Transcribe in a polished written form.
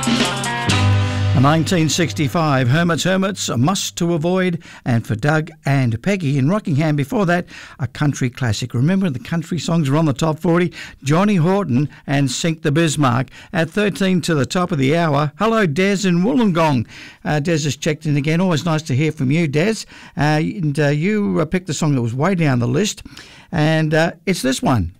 1965, Hermits, A Must to Avoid, and for Doug and Peggy in Rockingham. Before that, a country classic. Remember, the country songs were on the top 40. Johnny Horton and Sink the Bismarck. At 13 to the top of the hour, hello, Des in Wollongong. Des has checked in again. Always nice to hear from you, Des. You picked the song that was way down the list, and it's this one.